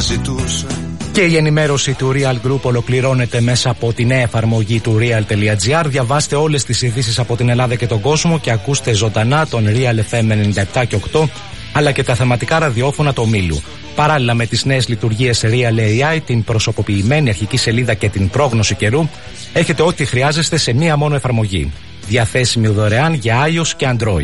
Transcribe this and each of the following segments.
αναζητούσα. Και η ενημέρωση του Real Group ολοκληρώνεται μέσα από τη νέα εφαρμογή του real.gr. Διαβάστε όλες τις ειδήσεις από την Ελλάδα και τον κόσμο και ακούστε ζωντανά τον Real FM 97 και 8, αλλά και τα θεματικά ραδιόφωνα του ομίλου. Παράλληλα με τις νέες λειτουργίες Real AI, την προσωποποιημένη αρχική σελίδα και την πρόγνωση καιρού, έχετε ό,τι χρειάζεστε σε μία μόνο εφαρμογή. Διαθέσιμη δωρεάν για iOS και Android.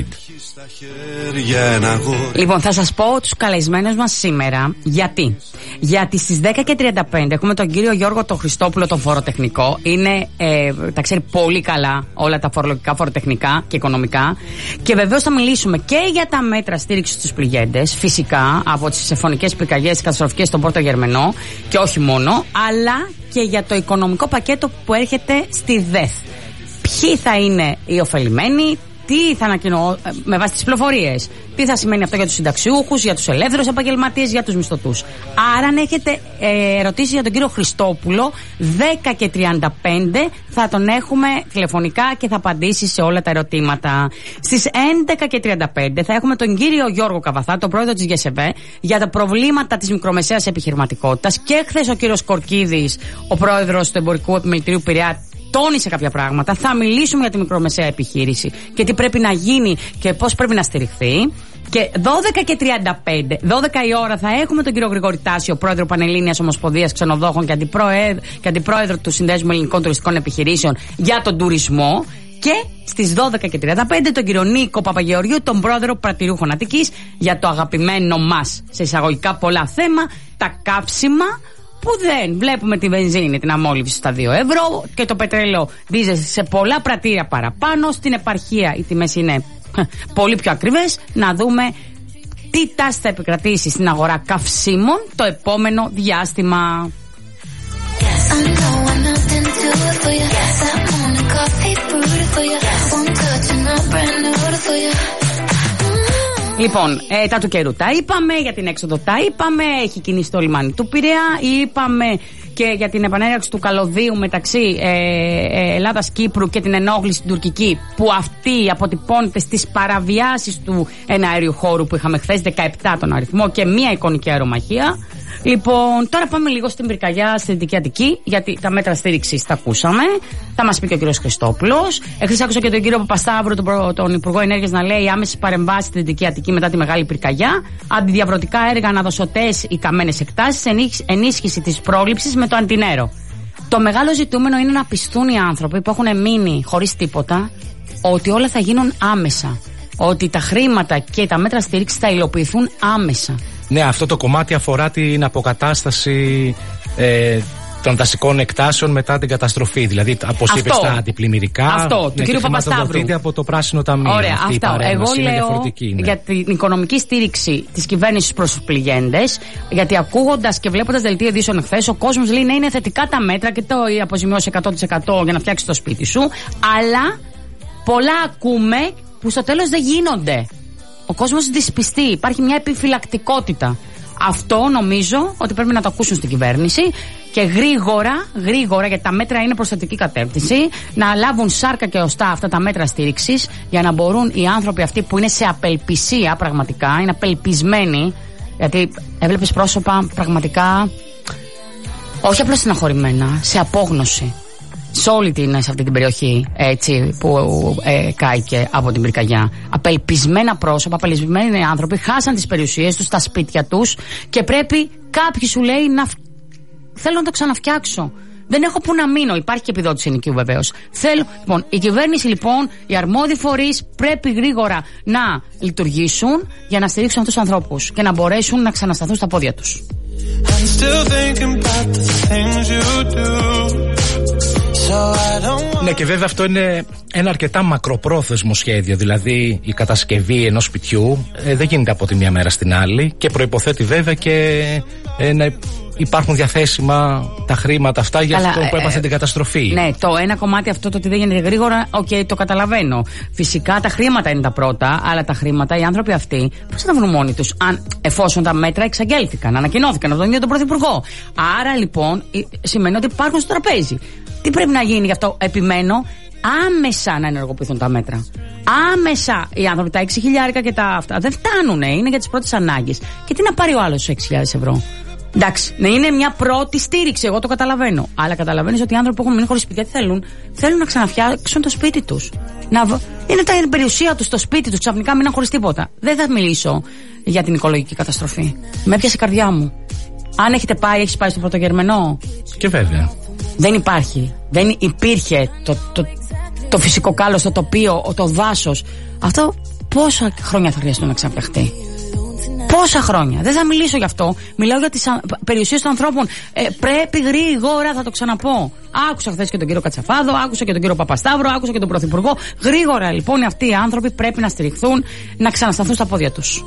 Λοιπόν, θα σας πω τους καλεσμένους μας σήμερα. Γιατί στις 10:35 έχουμε τον κύριο Γιώργο τον Χριστόπουλο, τον φοροτεχνικό. Τα ξέρει πολύ καλά όλα τα φορολογικά, φοροτεχνικά και οικονομικά. Και βεβαίως θα μιλήσουμε και για τα μέτρα στήριξης στους πληγέντες, φυσικά από τις συμφωνικές πυρκαγιές καταστροφικές στον Πόρτο Γερμενό και όχι μόνο, αλλά και για το οικονομικό πακέτο που έρχεται στη ΔΕΘ. Ποιοι θα είναι οι ωφελημένοι, τι θα ανακοινώ με βάση τις πληροφορίες, τι θα σημαίνει αυτό για τους συνταξιούχους, για τους ελεύθερους επαγγελματίες, για τους μισθωτούς. Άρα, αν έχετε ερωτήσεις για τον κύριο Χριστόπουλο, 10:35 θα τον έχουμε τηλεφωνικά και θα απαντήσει σε όλα τα ερωτήματα. Στις 11:35 θα έχουμε τον κύριο Γιώργο Καβαθά, τον πρόεδρο της ΓΕΣΕΒΕ, για τα προβλήματα της μικρομεσαίας επιχειρηματικότητας. Και χθες ο κύριος Κορκίδης, ο πρόεδρος του Εμπορικού Επιμελητηρίου Πειραιά, τόνισε κάποια πράγματα. Θα μιλήσουμε για τη μικρομεσαία επιχείρηση και τι πρέπει να γίνει και πώς πρέπει να στηριχθεί. Και 12:35, 12 η ώρα, θα έχουμε τον κύριο Γρηγόρη Τάσιο, πρόεδρο Πανελλήνιας Ομοσπονδίας Ξενοδόχων και αντιπρόεδρο του Συνδέσμου Ελληνικών Τουριστικών Επιχειρήσεων για τον τουρισμό. Και στις 12:35 τον κύριο Νίκο Παπαγεωργίου, τον πρόεδρο Πρατηριούχων Αττικής, για το αγαπημένο μας, σε εισαγωγικά πολλά θέμα, τα κάψιμα. Που δεν βλέπουμε τη βενζίνη, την αμόλυβση στα 2 ευρώ και το πετρέλαιο δίζε σε πολλά πρατήρια παραπάνω. Στην επαρχία οι τιμές είναι πολύ πιο ακριβές. Να δούμε τι τάση θα επικρατήσει στην αγορά καυσίμων το επόμενο διάστημα. Λοιπόν, τα του καιρού τα είπαμε, για την έξοδο τα είπαμε, έχει κινήσει το λιμάνι του Πειραιά, είπαμε και για την επανέναρξη του καλωδίου μεταξύ Ελλάδας-Κύπρου και την ενόχληση στην τουρκική, που αυτή αποτυπώνεται στις παραβιάσεις του εναέριου χώρου που είχαμε χθες, 17 τον αριθμό και μία εικονική αερομαχία. Λοιπόν, τώρα πάμε λίγο στην πυρκαγιά στη Δυτική Αττική, γιατί τα μέτρα στήριξης τα ακούσαμε. Θα μας πει και ο κύριος Χριστόπουλος. Εχθές άκουσα και τον κύριο Παπασταύρου, τον Υπουργό Ενέργειας, να λέει άμεσες παρεμβάσεις στη Δυτική Αττική μετά τη μεγάλη πυρκαγιά. Αντιδιαβρωτικά έργα, αναδοσωτές, οι καμένες εκτάσεις, ενίσχυση της πρόληψης με το αντινέρο. Το μεγάλο ζητούμενο είναι να πιστούν οι άνθρωποι που έχουν μείνει χωρίς τίποτα ότι όλα θα γίνουν άμεσα. Ότι τα χρήματα και τα μέτρα στήριξης θα υλοποιηθούν άμεσα. Ναι, αυτό το κομμάτι αφορά την αποκατάσταση των δασικών εκτάσεων μετά την καταστροφή. Δηλαδή, όπως είπες, τα αντιπλημμυρικά. Αυτό, του κύριου Παπασταύρου. Από το Πράσινο Ταμείο. Ωραία, αυτό. Εγώ λέω για την οικονομική στήριξη της κυβέρνησης προς τους πληγέντες, γιατί ακούγοντας και βλέποντας δελτία ειδήσεων χθες, ο κόσμος λέει να είναι θετικά τα μέτρα και το αποζημιώσει 100% για να φτιάξει το σπίτι σου. Αλλά πολλά ακούμε που στο τέλος δεν γίνονται. Ο κόσμος δυσπιστεί, υπάρχει μια επιφυλακτικότητα. Αυτό νομίζω ότι πρέπει να το ακούσουν στην κυβέρνηση και γρήγορα, γιατί τα μέτρα είναι προς θετική κατεύθυνση, να λάβουν σάρκα και οστά αυτά τα μέτρα στήριξης, για να μπορούν οι άνθρωποι αυτοί που είναι σε απελπισία πραγματικά, είναι απελπισμένοι, γιατί έβλεπες πρόσωπα πραγματικά όχι απλώς στεναχωρημένα, σε απόγνωση. Σε όλη σε αυτή την περιοχή, έτσι, που κάηκε από την πυρκαγιά. Απελπισμένα πρόσωπα, απελπισμένοι άνθρωποι χάσαν τις περιουσίες τους, τα σπίτια τους και πρέπει κάποιοι, σου λέει, θέλω να το ξαναφτιάξω. Δεν έχω που να μείνω. Υπάρχει και επιδότηση ενοικίου βεβαίως. Λοιπόν, η κυβέρνηση, λοιπόν, οι αρμόδιοι φορείς πρέπει γρήγορα να λειτουργήσουν για να στηρίξουν αυτούς τους ανθρώπους και να μπορέσουν να ξανασταθούν στα πόδια τους. Ναι, και βέβαια αυτό είναι ένα αρκετά μακροπρόθεσμο σχέδιο. Δηλαδή η κατασκευή ενός σπιτιού δεν γίνεται από τη μία μέρα στην άλλη και προϋποθέτει βέβαια και να υπάρχουν διαθέσιμα τα χρήματα αυτά για αυτό που έπαθε την καταστροφή. Ναι, το ένα κομμάτι αυτό το ότι δεν γίνεται γρήγορα, το καταλαβαίνω. Φυσικά τα χρήματα είναι τα πρώτα, αλλά τα χρήματα οι άνθρωποι αυτοί πώς θα τα βρουν μόνοι τους, εφόσον τα μέτρα εξαγγέλθηκαν, ανακοινώθηκαν από τον ίδιο τον Πρωθυπουργό. Άρα λοιπόν σημαίνει ότι υπάρχουν στο τραπέζι. Τι πρέπει να γίνει γι' αυτό? Επιμένω άμεσα να ενεργοποιηθούν τα μέτρα. Άμεσα οι άνθρωποι, τα 6.000 και τα αυτά δεν φτάνουν, είναι για τις πρώτες ανάγκες. Και τι να πάρει ο άλλος 6.000 ευρώ? Εντάξει, ναι, είναι μια πρώτη στήριξη, εγώ το καταλαβαίνω. Αλλά καταλαβαίνεις ότι οι άνθρωποι που έχουν μείνει χωρίς σπίτια τι θέλουν να ξαναφτιάξουν το σπίτι τους. Είναι τα περιουσία τους, το σπίτι τους, ξαφνικά μείναν χωρίς τίποτα. Δεν θα μιλήσω για την οικολογική καταστροφή. Με έπιασε η καρδιά μου. Αν έχεις πάει στο Πρωτογερμενό. Και βέβαια. Δεν υπάρχει. Δεν υπήρχε το φυσικό κάλος, το τοπίο, το δάσος. Αυτό πόσα χρόνια θα χρειαστούν να ξαναφτιαχτεί? Πόσα χρόνια? Δεν θα μιλήσω γι' αυτό. Μιλάω για τις περιουσίες των ανθρώπων. Πρέπει γρήγορα, θα το ξαναπώ. Άκουσα χθες και τον κύριο Κατσαφάδο, άκουσα και τον κύριο Παπασταύρο, άκουσα και τον Πρωθυπουργό. Γρήγορα λοιπόν αυτοί οι άνθρωποι πρέπει να στηριχθούν, να ξανασταθούν στα πόδια τους.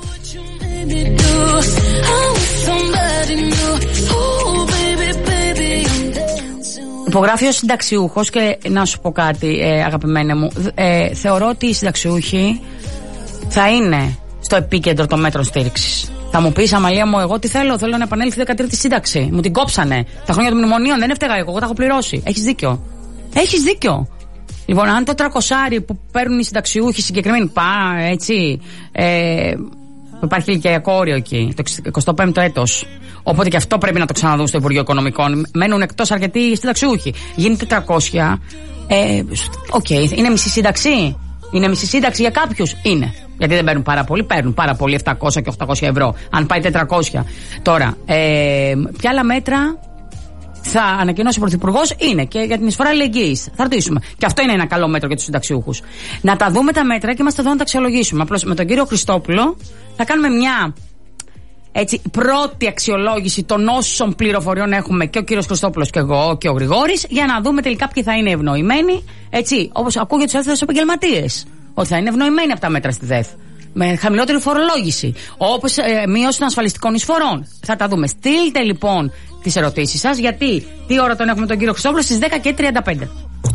Υπογράφει ο συνταξιούχος και να σου πω κάτι, αγαπημένε μου. Θεωρώ ότι οι συνταξιούχοι θα είναι στο επίκεντρο των μέτρων στήριξης. Θα μου πεις, Αμαλία μου, εγώ τι θέλω να επανέλθει η 13η σύνταξη. Μου την κόψανε. Τα χρόνια των μνημονίων δεν έφταιγα εγώ τα έχω πληρώσει. Έχεις δίκιο. Λοιπόν, αν το 300 που παίρνουν οι συνταξιούχοι συγκεκριμένοι, έτσι. Υπάρχει ηλικιακό όριο εκεί, το 25ο έτος. Οπότε και αυτό πρέπει να το ξαναδούν στο Υπουργείο Οικονομικών. Μένουν εκτός αρκετοί συνταξιούχοι. Γίνεται 400. Είναι μισή σύνταξη. Είναι μισή σύνταξη για κάποιους. Είναι. Γιατί δεν παίρνουν πάρα πολύ. Παίρνουν πάρα πολύ 700 και 800 ευρώ. Αν πάει 400. Τώρα, ποια άλλα μέτρα θα ανακοινώσει ο Πρωθυπουργός? Είναι και για την εισφορά αλληλεγγύης. Θα ρωτήσουμε. Και αυτό είναι ένα καλό μέτρο για τους συνταξιούχους. Να τα δούμε τα μέτρα και είμαστε εδώ να τα αξιολογήσουμε. Απλώς με τον κύριο Χριστόπουλο θα κάνουμε μια πρώτη αξιολόγηση των όσων πληροφοριών έχουμε και ο κύριος Χριστόπουλος και εγώ και ο Γρηγόρης, για να δούμε τελικά ποιοι θα είναι ευνοημένοι. Έτσι, όπως ακούω για τους ελεύθερους επαγγελματίες, ότι θα είναι ευνοημένοι από τα μέτρα στη ΔΕΘ. Με χαμηλότερη φορολόγηση. Όπως μείωση των ασφαλιστικών εισφορών. Θα τα δούμε. Στείλτε λοιπόν τις ερωτήσεις σας, γιατί τι ώρα τον έχουμε τον κύριο Χριστόπουλο? Στις 10:35.